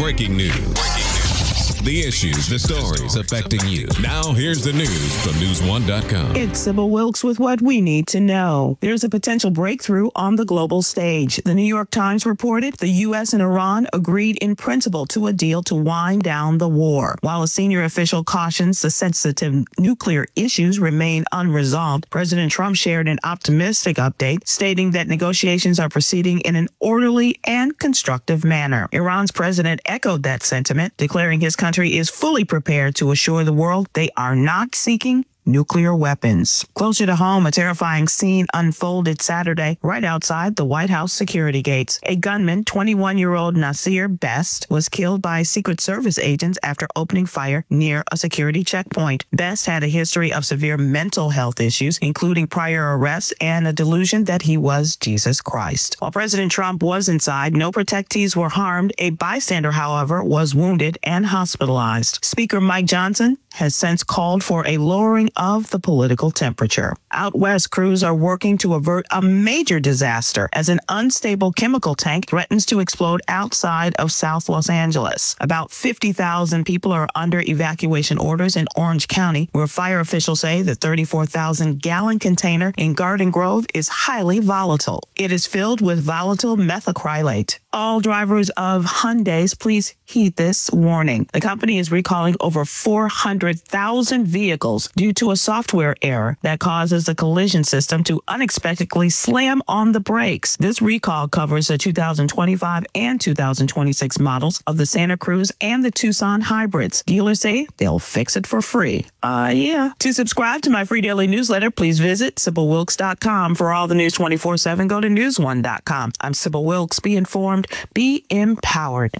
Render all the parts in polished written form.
Breaking news. The issues, the stories affecting you. Now, here's the news from News1.com. It's Sybil Wilkes with what we need to know. There's a potential breakthrough on the global stage. The New York Times reported the U.S. and Iran agreed in principle to a deal to wind down the war. While a senior official cautions the sensitive nuclear issues remain unresolved, President Trump shared an optimistic update, stating that negotiations are proceeding in an orderly and constructive manner. Iran's president echoed that sentiment, declaring his country is fully prepared to assure the world they are not seeking nuclear weapons. Closer to home, a terrifying scene unfolded Saturday right outside the White House security gates. A gunman, 21-year-old Nasir Best, was killed by Secret Service agents after opening fire near a security checkpoint. Best had a history of severe mental health issues, including prior arrests and a delusion that he was Jesus Christ. While President Trump was inside, no protectees were harmed. A bystander, however, was wounded and hospitalized. Speaker Mike Johnson has since called for a lowering of the political temperature. Out west, crews are working to avert a major disaster as an unstable chemical tank threatens to explode outside of South Los Angeles. About 50,000 people are under evacuation orders in Orange County, where fire officials say the 34,000-gallon container in Garden Grove is highly volatile. It is filled with volatile methacrylate. All drivers of Hyundais, please heed this warning. The company is recalling over 400,000 vehicles due to a software error that causes the collision system to unexpectedly slam on the brakes. This recall covers the 2025 and 2026 models of the Santa Cruz and the Tucson hybrids. Dealers say they'll fix it for free. To subscribe to my free daily newsletter, please visit SybilWilkes.com. For all the news 24/7, go to News1.com. I'm Sybil Wilkes. Be informed, be empowered.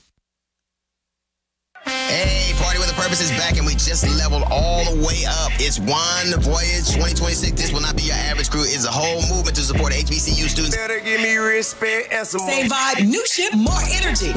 Hey, Party with a Purpose is back, and we just leveled all the way up. It's One Voyage 2026. This will not be your average crew. It's a whole movement to support HBCU students. Better give me respect and some Same vibe, new ship, more energy.